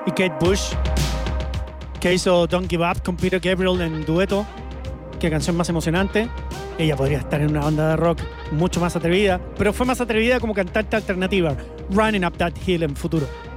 y Kate Bush, que hizo Don't Give Up con Peter Gabriel en dueto. Qué canción más emocionante. Ella podría estar en una banda de rock mucho más atrevida, pero fue más atrevida como cantante alternativa. Running Up That Hill en futuro.